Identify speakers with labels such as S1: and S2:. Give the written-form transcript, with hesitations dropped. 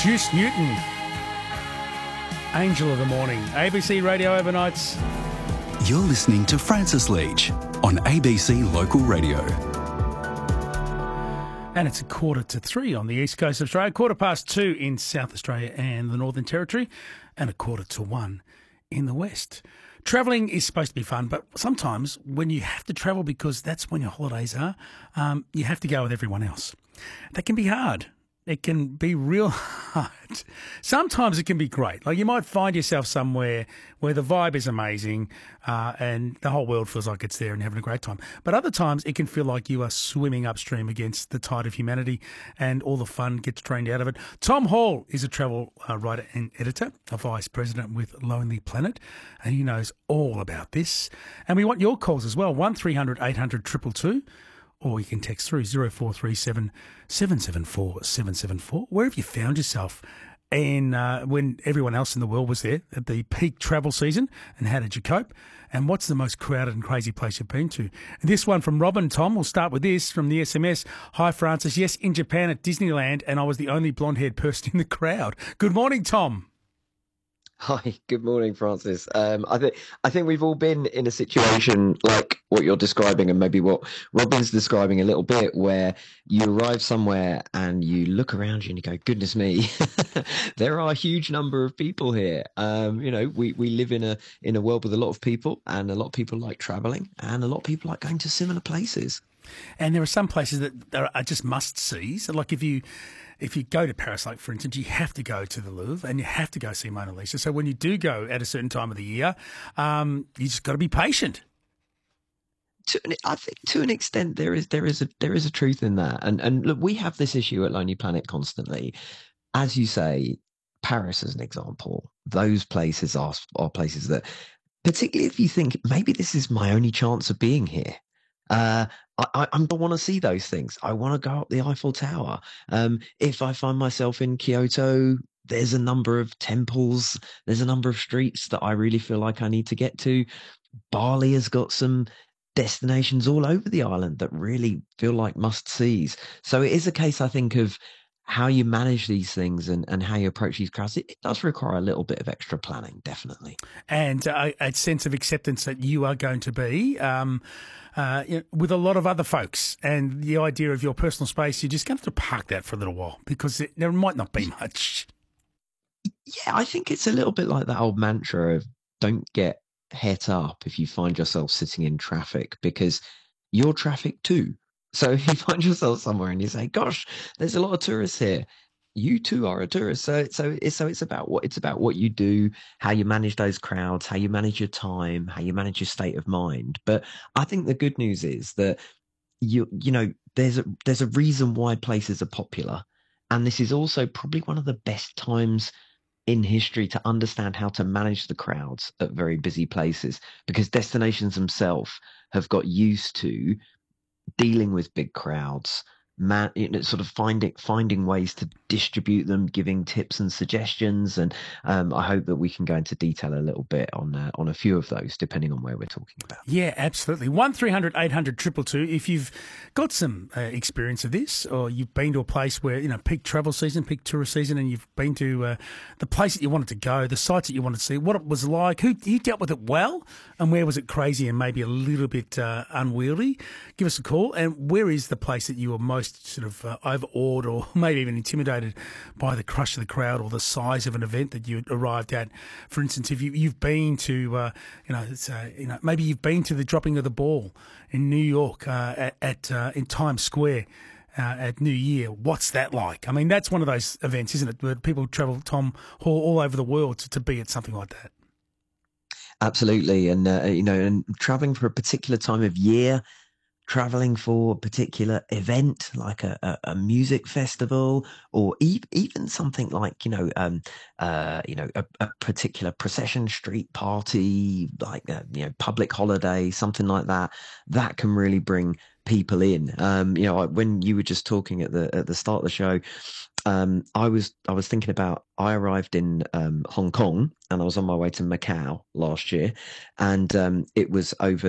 S1: Juice Newton, Angel of the Morning, ABC Radio Overnights.
S2: You're listening to Francis Leach on ABC Local Radio.
S1: And it's 2:45 on the east coast of Australia, 2:02 in South Australia and the Northern Territory, and 1:45 in the west. Travelling is supposed to be fun, but sometimes when you have to travel because that's when your holidays are, you have to go with everyone else. That can be hard. It can be real hard. Sometimes it can be great. Like you might find yourself somewhere where the vibe is amazing and the whole world feels like it's there and having a great time. But other times it can feel like you are swimming upstream against the tide of humanity and all the fun gets drained out of it. Tom Hall is a travel writer and editor, a vice president with Lonely Planet, and he knows all about this. And we want your calls as well, 1300 800 222. Or you can text through 0437 774 774. Where have you found yourself when everyone else in the world was there at the peak travel season, and how did you cope? And what's the most crowded and crazy place you've been to? And this one from Robin, Tom, we'll start with this from the SMS. Hi, Francis. Yes, in Japan at Disneyland, and I was the only blonde-haired person in the crowd. Good morning, Tom.
S3: Hi, good morning, Francis. I think we've all been in a situation like what you're describing, and maybe what Robin's describing a little bit, where you arrive somewhere and you look around you and you go, "Goodness me, there are a huge number of people here." We live in a world with a lot of people, and a lot of people like traveling, and a lot of people like going to similar places.
S1: And there are some places that are just must-sees. Like if you go to Paris, like for instance, you have to go to the Louvre and you have to go see Mona Lisa. So when you do go at a certain time of the year, you just got to be patient.
S3: I think to an extent there is a truth in that. And look, we have this issue at Lonely Planet constantly. As you say, Paris as an example, those places are places that, particularly if you think maybe this is my only chance of being here. I want to see those things. I want to go up the Eiffel Tower. If I find myself in Kyoto, there's a number of temples, there's a number of streets that I really feel like I need to get to. Bali has got some destinations all over the island that really feel like must-sees. So it is a case, I think, of how you manage these things and how you approach these crowds. It does require a little bit of extra planning, definitely.
S1: And a sense of acceptance that you are going to be with a lot of other folks, and the idea of your personal space, you're just going to have to park that for a little while because there might not be much.
S3: Yeah, I think it's a little bit like that old mantra of don't get het up if you find yourself sitting in traffic, because you're traffic too. So if you find yourself somewhere and you say, "Gosh, there's a lot of tourists here," you too are a tourist. So it's about what you do, how you manage those crowds, how you manage your time, how you manage your state of mind. But I think the good news is that there's a reason why places are popular, and this is also probably one of the best times in history to understand how to manage the crowds at very busy places, because destinations themselves have got used to dealing with big crowds, sort of finding ways to distribute them, giving tips and suggestions, and I hope that we can go into detail a little bit on a few of those, depending on where we're talking about.
S1: Yeah, absolutely. 1300 800 222. If you've got some experience of this, or you've been to a place where peak travel season, peak tourist season, and you've been to the place that you wanted to go, the sites that you wanted to see, what it was like, who you dealt with it well, and where was it crazy and maybe a little bit unwieldy, give us a call. And where is the place that you were most sort of overawed or maybe even intimidated by the crush of the crowd or the size of an event that you arrived at? For instance, if you've been to, maybe you've been to the dropping of the ball in New York in Times Square at New Year. What's that like? I mean, that's one of those events, isn't it, where people travel, Tom Hall, all over the world to be at something like that.
S3: Absolutely, and traveling for a particular time of year, traveling for a particular event like a music festival, or even something like a particular procession, street party, like public holiday, something like that can really bring people in. When you were just talking at the start of the show, I was thinking about, I arrived in Hong Kong and I was on my way to Macau last year, and it was over